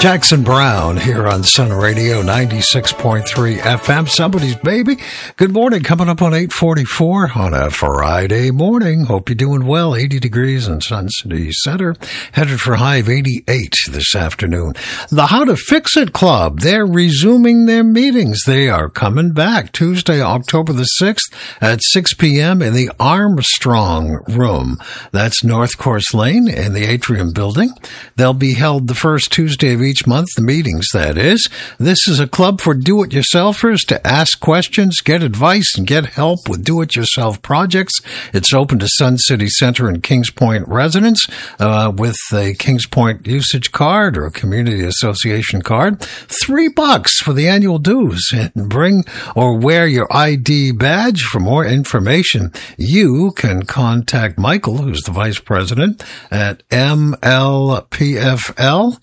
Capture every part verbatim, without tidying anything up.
Jackson Brown here on Sun Radio ninety-six point three F M. Somebody's baby. Good morning. Coming up on eight forty-four on a Friday morning. Hope you're doing well. eighty degrees in Sun City Center. Headed for high of eighty-eight this afternoon. The How to Fix It Club. They're resuming their meetings. They are coming back Tuesday, October the sixth at six p.m. in the Armstrong Room. That's North Course Lane in the Atrium Building. They'll be held the first Tuesday of each month, the meetings, that is. This is a club for do-it-yourselfers to ask questions, get advice, and get help with do-it-yourself projects. It's open to Sun City Center and Kings Point residents uh, with a Kings Point usage card or a community association card. Three bucks for the annual dues. And bring or wear your I D badge. For more information, you can contact Michael, who's the vice president, at M L P F L.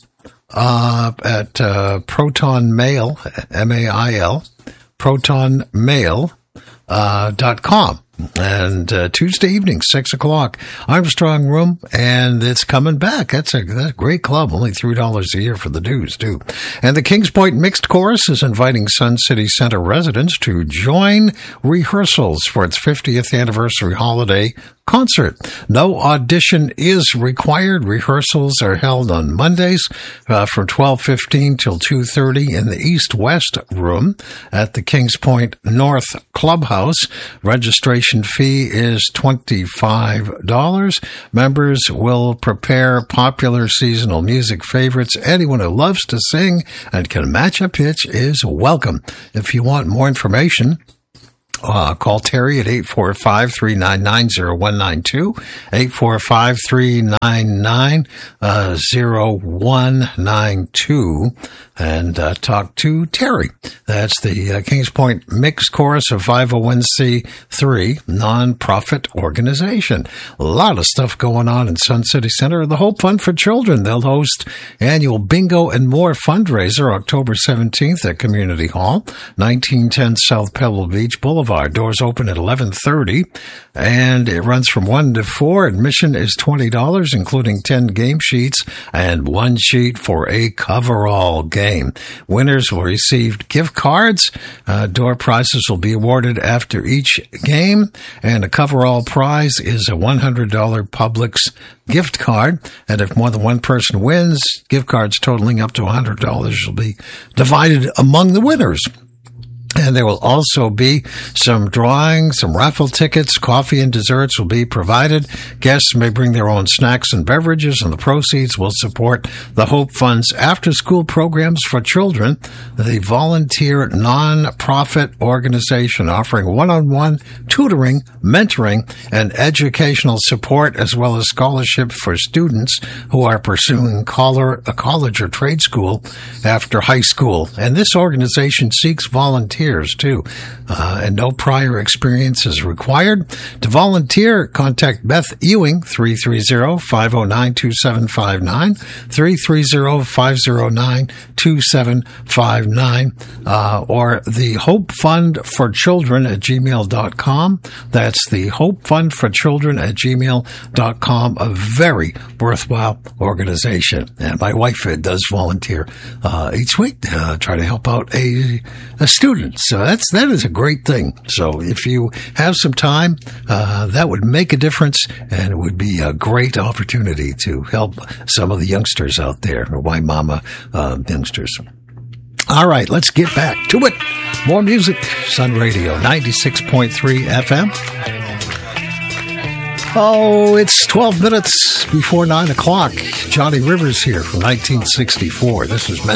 Uh, at, uh, Proton Mail, M A I L, Proton Mail, uh, dot com. And, uh, Tuesday evening, six o'clock, Armstrong Room, and it's coming back. That's a, that's a great club. Only three dollars a year for the dues, too. And the Kings Point Mixed Chorus is inviting Sun City Center residents to join rehearsals for its fiftieth anniversary holiday concert. No audition is required. Rehearsals are held on Mondays uh, from twelve fifteen till two thirty in the East-West Room at the Kings Point North Clubhouse. Registration fee is twenty-five dollars. Members will prepare popular seasonal music favorites. Anyone who loves to sing and can match a pitch is welcome. If you want more information, Uh, call Terry at eight four five, three nine nine, zero one nine two, eight four five, three nine nine, zero one nine two, and uh, talk to Terry. That's the uh, Kings Point Mixed Chorus, of five oh one c three nonprofit organization. A lot of stuff going on in Sun City Center. The Hope Fund for Children. They'll host annual bingo and more fundraiser October seventeenth at Community Hall, nineteen ten South Pebble Beach Boulevard. Doors open at eleven thirty, and it runs from one to four. Admission is twenty dollars, including ten game sheets and one sheet for a coverall game. Winners will receive gift cards. Uh, door prizes will be awarded after each game, and a coverall prize is a one hundred dollars Publix gift card. And if more than one person wins, gift cards totaling up to one hundred dollars will be divided among the winners. And there will also be some drawing, some raffle tickets, coffee and desserts will be provided. Guests may bring their own snacks and beverages, and the proceeds will support the Hope Fund's after-school programs for children, the volunteer non-profit organization offering one-on-one tutoring, mentoring, and educational support, as well as scholarship for students who are pursuing a college or trade school after high school. And this organization seeks volunteers too, uh, and no prior experience is required. To volunteer, contact Beth Ewing, three three zero, five zero nine, two seven five nine, three three zero, five zero nine, two seven five nine, uh, or the Hope Fund for Children at gmail dot com. That's the Hope Fund for Children at gmail dot com, a very worthwhile organization. And my wife uh, does volunteer uh, each week to uh, try to help out a, a student. So that's, that is a great thing. So if you have some time, uh, that would make a difference, and it would be a great opportunity to help some of the youngsters out there, or Y Mama, uh, youngsters. All right, let's get back to it. More music. Sun Radio ninety-six point three F M. Oh, it's twelve minutes before nine o'clock. Johnny Rivers here from nineteen sixty-four. This is